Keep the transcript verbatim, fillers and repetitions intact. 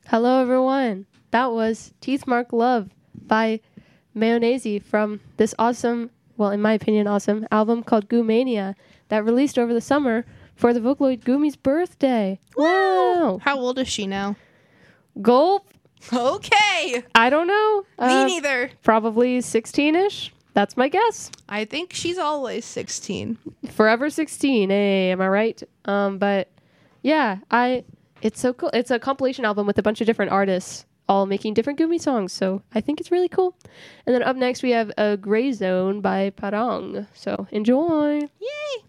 Hello, everyone. That was Teeth Mark Love by Mayonnaise from this awesome, well, in my opinion, awesome album called Goo Mania that released over the summer for the Vocaloid Gumi's birthday. Wow. How old is she now? Gulp. Okay. I don't know. Me Uh, neither. Probably sixteen-ish. That's my guess. I think she's always sixteen. Forever sixteen. Hey, am I right? Um, but yeah, I. It's so cool. It's a compilation album with a bunch of different artists all making different Gumi songs. So I think it's really cool. And then up next we have a Gray Zone by Parang. So enjoy. Yay.